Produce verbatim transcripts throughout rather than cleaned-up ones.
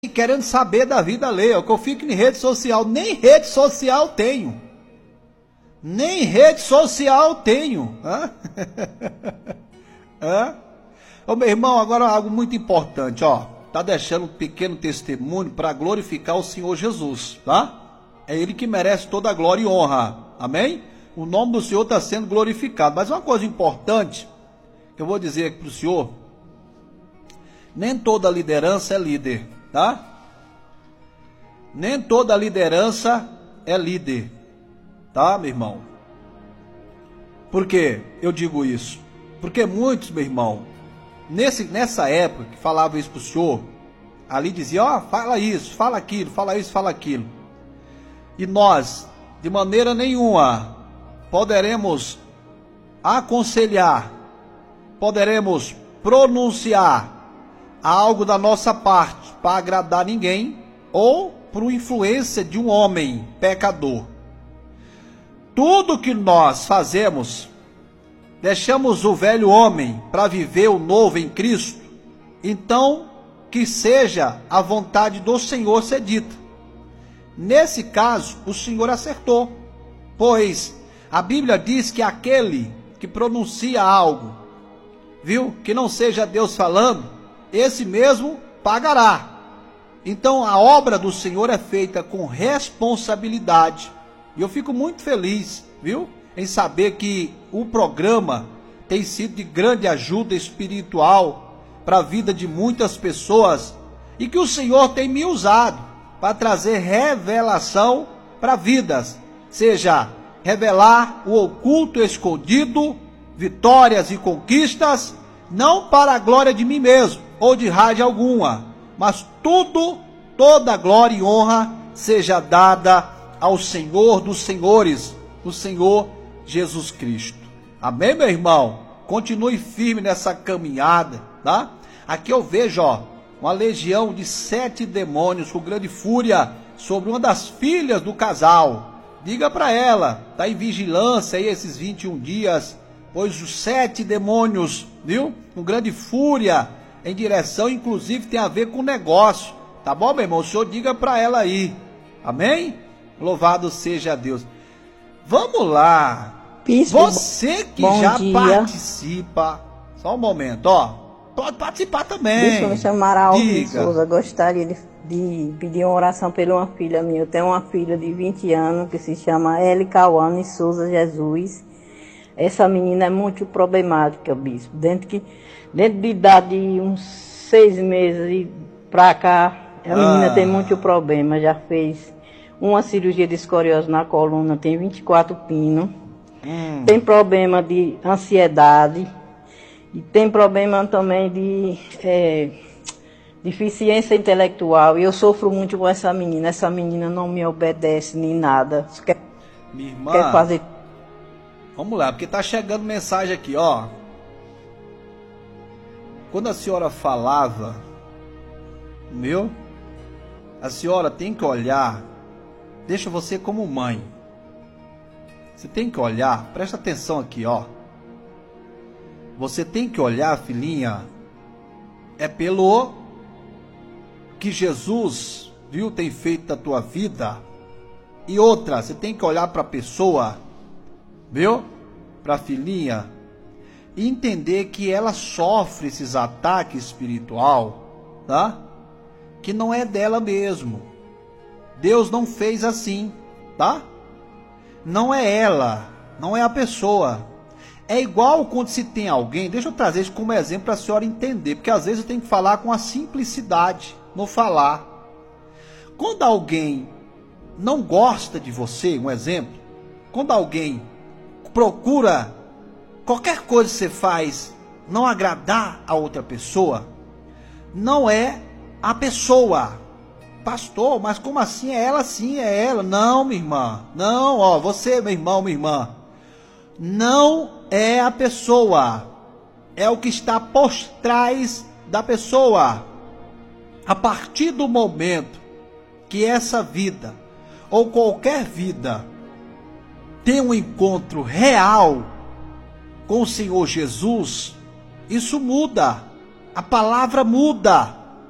querendo saber da vida alheia, que eu fico em rede social, nem rede social tenho. Nem rede social tenho. Hã? Hã? Ô meu irmão, agora algo muito importante, ó. Tá deixando um pequeno testemunho para glorificar o Senhor Jesus, tá? É Ele que merece toda a glória e honra, amém? O nome do Senhor está sendo glorificado. Mas uma coisa importante que eu vou dizer aqui para o senhor: nem toda liderança é líder, tá? Nem toda liderança é líder, tá, meu irmão? Por que eu digo isso? Porque muitos, meu irmão, nesse, nessa época que falava isso para o senhor, ali dizia, ó, oh, fala isso, fala aquilo, fala isso, fala aquilo. E nós, de maneira nenhuma, poderemos aconselhar, poderemos pronunciar algo da nossa parte para agradar ninguém ou por influência de um homem pecador. Tudo que nós fazemos, deixamos o velho homem para viver o novo em Cristo, então que seja a vontade do Senhor ser dita. Nesse caso, o Senhor acertou, pois a Bíblia diz que aquele que pronuncia algo, viu, que não seja Deus falando, esse mesmo pagará. Então a obra do Senhor é feita com responsabilidade. E eu fico muito feliz, viu, em saber que o programa tem sido de grande ajuda espiritual para a vida de muitas pessoas e que o Senhor tem me usado para trazer revelação para vidas, seja revelar o oculto escondido, vitórias e conquistas, não para a glória de mim mesmo ou de rádio alguma, mas tudo, toda glória e honra seja dada ao Senhor dos senhores, o Senhor Jesus Cristo. Amém, meu irmão? Continue firme nessa caminhada, tá? Aqui eu vejo, ó, uma legião de sete demônios com grande fúria sobre uma das filhas do casal. Diga para ela, tá em vigilância aí esses vinte e um dias, pois os sete demônios, viu, com grande fúria em direção, inclusive tem a ver com negócio, tá bom, meu irmão? O senhor diga para ela aí, amém? Louvado seja Deus. Vamos lá. Bispo, você que já dia. participa, só um momento, ó, pode participar também. Bispo, me chamaram Alvin Souza, gostaria de, de pedir uma oração pela uma filha minha. Eu tenho uma filha de vinte anos que se chama Eli Cauane Souza Jesus. Essa menina é muito problemática, bispo. Dentro, que, dentro de idade de uns seis meses pra cá, a menina ah. tem muito problema. Já fez uma cirurgia de escoliose na coluna, tem vinte e quatro pinos. Hum. Tem problema de ansiedade. E tem problema também de é, deficiência intelectual. E eu sofro muito com essa menina. Essa menina não me obedece nem nada. Quer, Minha irmã, quer fazer... Vamos lá, porque tá chegando mensagem aqui, ó. Quando a senhora falava, meu, a senhora tem que olhar, deixa você como mãe. Você tem que olhar, presta atenção aqui, ó. Você tem que olhar, filhinha, é pelo que Jesus, viu, tem feito da tua vida. E outra, você tem que olhar para a pessoa, viu, para a filhinha, e entender que ela sofre esses ataques espiritual, tá? Que não é dela mesmo. Deus não fez assim, tá? Não é ela, não é a pessoa. É igual quando se tem alguém, deixa eu trazer isso como exemplo para a senhora entender, porque às vezes eu tenho que falar com a simplicidade no falar. Quando alguém não gosta de você, um exemplo, quando alguém procura qualquer coisa que você faz não agradar a outra pessoa, não é a pessoa. Pastor, mas como assim? É ela sim, é ela. Não, minha irmã. Não, ó, você, meu irmão, minha irmã. Não é a pessoa. É o que está por trás da pessoa. A partir do momento que essa vida, ou qualquer vida, tem um encontro real com o Senhor Jesus, isso muda. A palavra muda.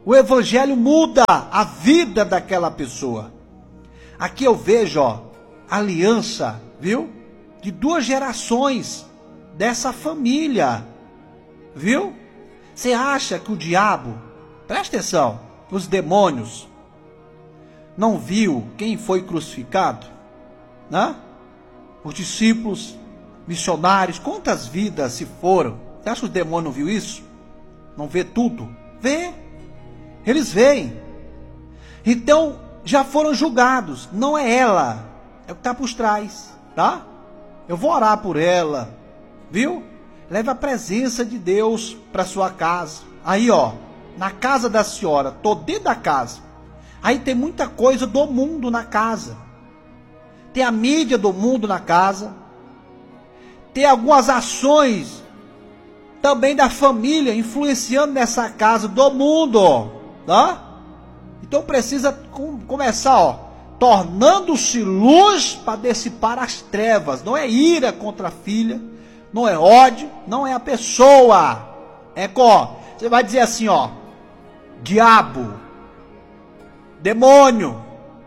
O evangelho muda a vida daquela pessoa. Aqui eu vejo, ó, aliança, viu? De duas gerações dessa família, viu? Você acha que o diabo, presta atenção, os demônios, não viu quem foi crucificado? Né? Os discípulos, missionários, quantas vidas se foram? Você acha que o demônio não viu isso? Não vê tudo? Vê. Eles veem. Então, já foram julgados. Não é ela, é o que está por trás, tá? Eu vou orar por ela, viu? Leve a presença de Deus para sua casa. Aí, ó, na casa da senhora, tô dentro da casa. Aí tem muita coisa do mundo na casa. Tem a mídia do mundo na casa. Tem algumas ações também da família influenciando nessa casa do mundo, tá? Então precisa com, começar, ó, tornando-se luz para dissipar as trevas. Não é ira contra a filha, não é ódio, não é a pessoa. É ó, você vai dizer assim, ó, diabo, demônio,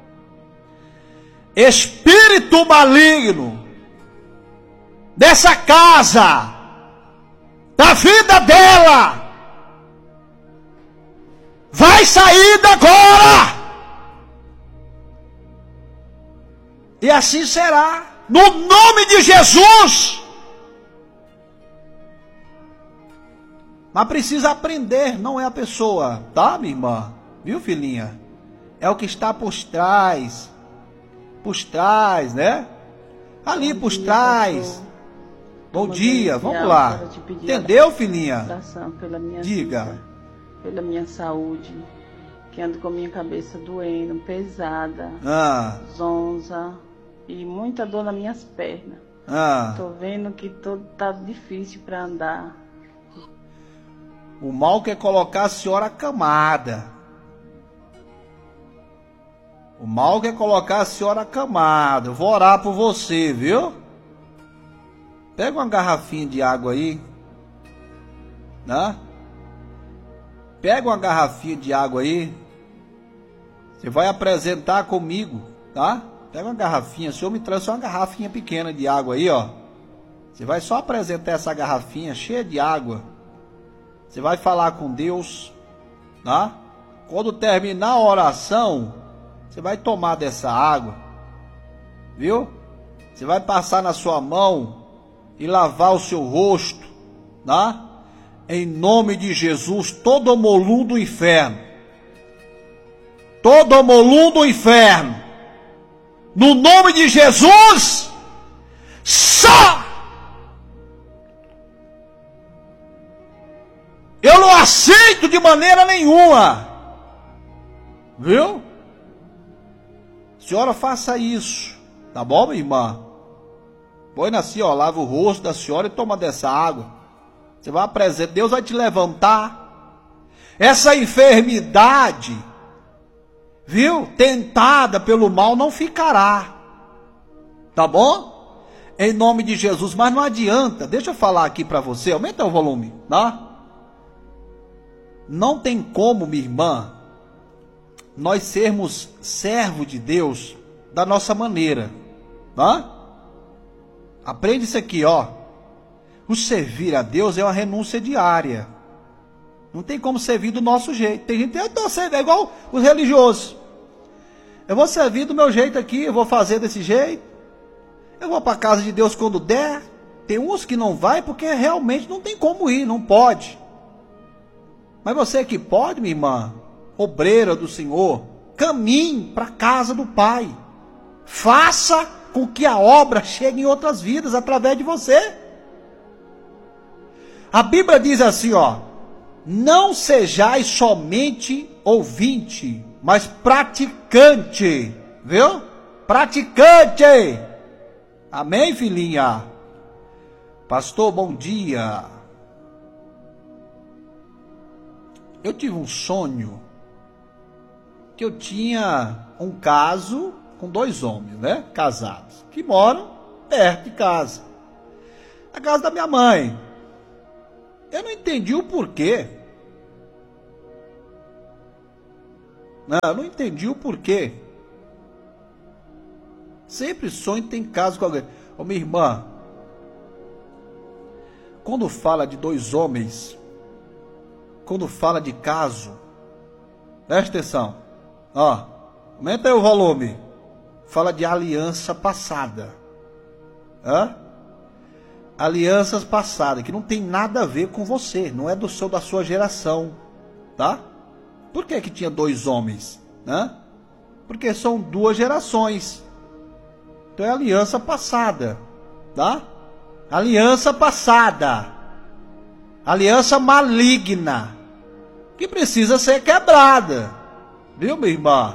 espírito maligno dessa casa, da vida dela, vai sair agora. E assim será, no nome de Jesus. Mas precisa aprender, não é a pessoa, tá, minha irmã? Viu, filhinha? É o que está por trás. Por trás, né? Ali por trás. Bom dia, vamos lá. Entendeu, filhinha? Pela minha Diga. Vida, pela minha saúde, que ando com a minha cabeça doendo, pesada, Ah. zonza e muita dor nas minhas pernas. Ah. Tô vendo que todo tá difícil para andar. O mal quer colocar a senhora acamada. O mal quer colocar a senhora acamada. Eu vou orar por você, viu? Pega uma garrafinha de água aí, né? Pega uma garrafinha de água aí. Você vai apresentar comigo, tá? Pega uma garrafinha. O senhor me trouxe uma garrafinha pequena de água aí, ó. Você vai só apresentar essa garrafinha cheia de água. Você vai falar com Deus, tá? Quando terminar a oração, você vai tomar dessa água, viu? Você vai passar na sua mão e lavar o seu rosto, tá? Em nome de Jesus, todo molum do inferno, todo molum do inferno, no nome de Jesus, só! Eu não aceito de maneira nenhuma, viu? Senhora, faça isso, tá bom, minha irmã? Põe assim, ó, lava o rosto da senhora e toma dessa água. Você vai apresentar, Deus vai te levantar. Essa enfermidade, viu? Tentada pelo mal não ficará. Tá bom? Em nome de Jesus. Mas não adianta, deixa eu falar aqui para você, aumenta o volume, tá? Não tem como, minha irmã, nós sermos servos de Deus da nossa maneira, tá? Aprende isso aqui, ó. O servir a Deus é uma renúncia diária. Não tem como servir do nosso jeito. Tem gente que eu tô servindo, é igual os religiosos. Eu vou servir do meu jeito aqui, eu vou fazer desse jeito. Eu vou para a casa de Deus quando der. Tem uns que não vai porque realmente não tem como ir, não pode. Mas você que pode, minha irmã, obreira do Senhor, caminhe para a casa do Pai. Faça com que a obra chegue em outras vidas através de você. A Bíblia diz assim, ó: não sejais somente ouvinte, mas praticante, viu? Praticante. Amém, filhinha? Pastor, bom dia. Eu tive um sonho que eu tinha um caso com dois homens, né, casados, que moram perto de casa, a casa da minha mãe. Eu não entendi o porquê. Eu não entendi o porquê. Sempre sonho tem caso com alguém. Ô minha irmã, quando fala de dois homens, quando fala de caso, presta atenção, ó, aumenta aí o volume, fala de aliança passada, hã? Alianças passadas, que não tem nada a ver com você, não é do seu, da sua geração, tá? Por que que tinha dois homens, né? Porque são duas gerações, então é aliança passada, tá? Aliança passada, aliança maligna, que precisa ser quebrada, viu, minha irmã?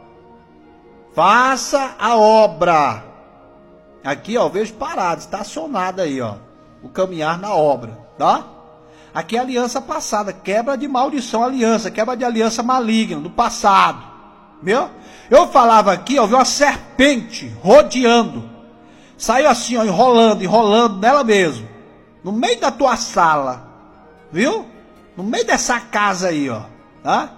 Faça a obra. Aqui, ó, vejo parado, estacionado aí, ó, o caminhar na obra, tá? Aqui é aliança passada, quebra de maldição, aliança, quebra de aliança maligna, do passado, viu? Eu falava aqui, ó, vi uma serpente rodeando, saiu assim, ó, enrolando, enrolando nela mesmo, no meio da tua sala, viu? No meio dessa casa aí, ó, tá?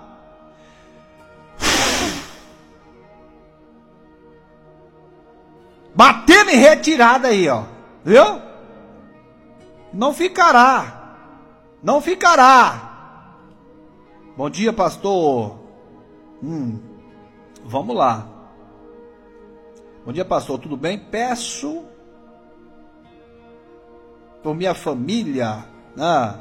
Batendo em retirada aí, ó, viu? Não ficará, não ficará. Bom dia, pastor. Hum, vamos lá. Bom dia, pastor, tudo bem? Peço por minha família, né?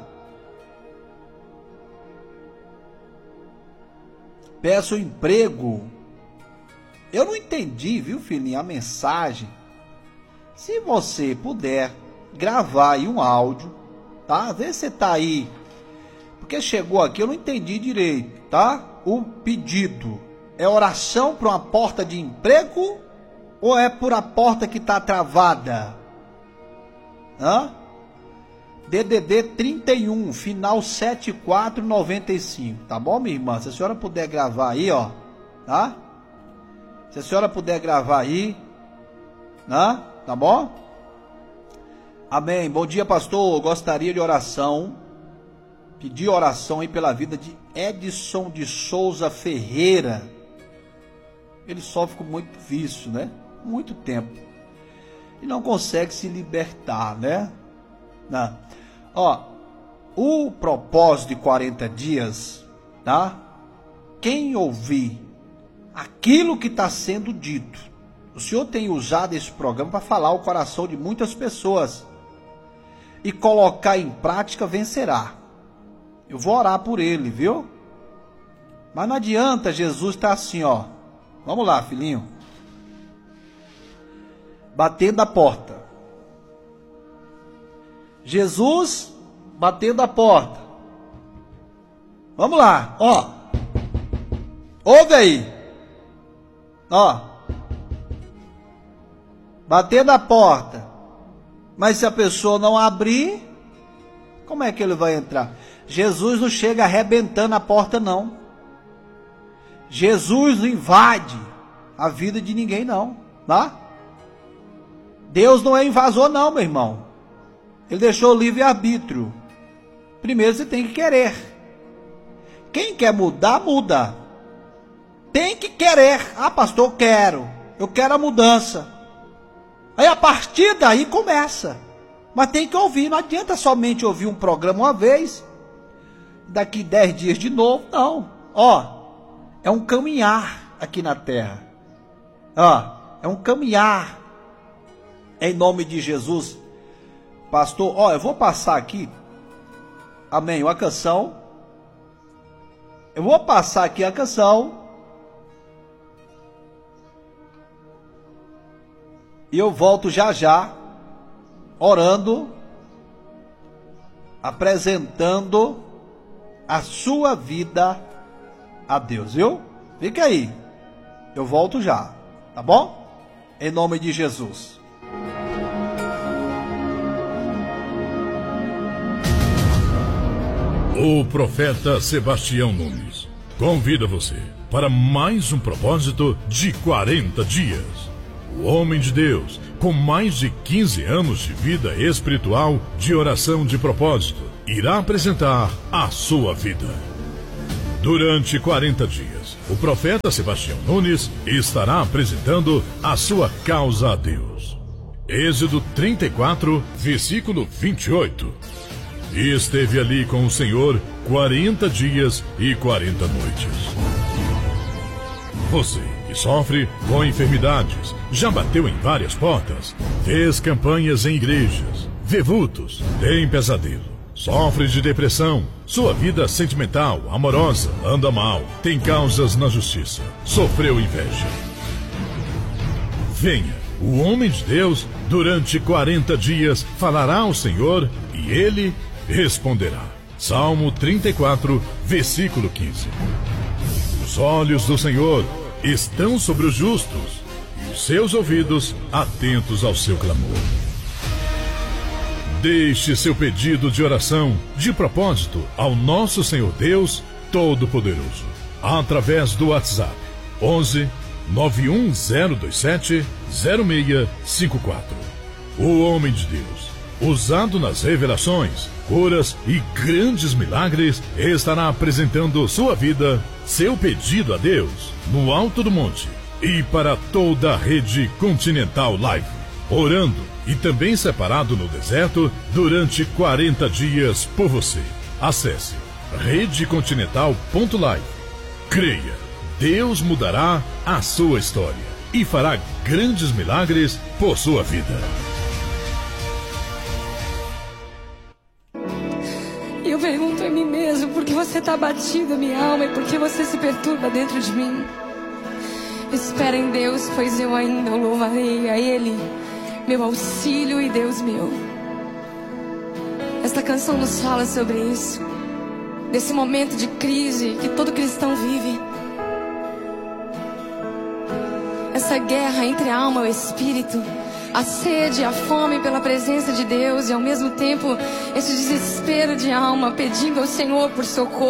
Peço emprego. Eu não entendi, viu, filhinho, a mensagem. Se você puder gravar aí um áudio, tá? Vê se você tá aí. Porque chegou aqui, eu não entendi direito, tá? O pedido é oração para uma porta de emprego ou é por a porta que tá travada? Hã? D D D trinta e um, final setenta e quatro noventa e cinco, tá bom, minha irmã? Se a senhora puder gravar aí, ó, tá? Se a senhora puder gravar aí, né? Tá bom? Amém. Bom dia, pastor. Gostaria de oração. Pedir oração aí pela vida de Edson de Souza Ferreira. Ele sofre com muito vício, né? Muito tempo. E não consegue se libertar, né? Não. Ó, o propósito de quarenta dias, tá? Quem ouvir aquilo que está sendo dito, o Senhor tem usado esse programa para falar o coração de muitas pessoas e colocar em prática, vencerá. Eu vou orar por ele, viu? Mas não adianta, Jesus está assim, ó. Vamos lá, filhinho. Batendo a porta. Jesus batendo a porta. Vamos lá, ó. Ouve aí. Ó, bater na porta, mas se a pessoa não abrir, como é que ele vai entrar? Jesus não chega arrebentando a porta, não. Jesus não invade a vida de ninguém, não, tá? Deus não é invasor, não, meu irmão. Ele deixou o livre-arbítrio. Primeiro você tem que querer. Quem quer mudar, muda. Tem que querer. Ah, pastor, eu quero. Eu quero a mudança. Aí a partir daí começa. Mas tem que ouvir. Não adianta somente ouvir um programa uma vez. Daqui dez dias de novo. Não. Ó, é um caminhar aqui na terra. Ó, é um caminhar. Em nome de Jesus. Pastor, ó, eu vou passar aqui. Amém. Uma canção. Eu vou passar aqui a canção. E eu volto já já, orando, apresentando a sua vida a Deus, viu? Fica aí, eu volto já, tá bom? Em nome de Jesus. O profeta Sebastião Nunes convida você para mais um propósito de quarenta dias. O homem de Deus, com mais de quinze anos de vida espiritual, de oração de propósito, irá apresentar a sua vida. Durante quarenta dias, o profeta Sebastião Nunes estará apresentando a sua causa a Deus. Êxodo trinta e quatro, versículo vinte e oito. E esteve ali com o Senhor quarenta dias e quarenta noites. Você que sofre com enfermidades, já bateu em várias portas, fez campanhas em igrejas, vê vultos, tem pesadelo, sofre de depressão, sua vida sentimental, amorosa, anda mal, tem causas na justiça, sofreu inveja. Venha, o homem de Deus, durante quarenta dias, falará ao Senhor e ele responderá. Salmo trinta e quatro, versículo quinze. Os olhos do Senhor estão sobre os justos e os seus ouvidos atentos ao seu clamor. Deixe seu pedido de oração, de propósito, ao nosso Senhor Deus Todo-Poderoso, através do WhatsApp onze, nove um zero dois sete, zero seis cinco quatro. O homem de Deus, usado nas revelações, curas e grandes milagres, estará apresentando sua vida, seu pedido a Deus, no alto do monte e para toda a rede Continental Live, orando e também separado no deserto durante quarenta dias por você. Acesse rede continental ponto live. Creia, Deus mudará a sua história e fará grandes milagres por sua vida. E eu pergunto a mim mesmo, por que você está abatido, minha alma, e por que você se perturba dentro de mim? Espera em Deus, pois eu ainda o louvarei a Ele, meu auxílio e Deus meu. Esta canção nos fala sobre isso, desse momento de crise que todo cristão vive. Essa guerra entre a alma e o espírito, a sede, a fome pela presença de Deus e ao mesmo tempo esse desespero de alma pedindo ao Senhor por socorro.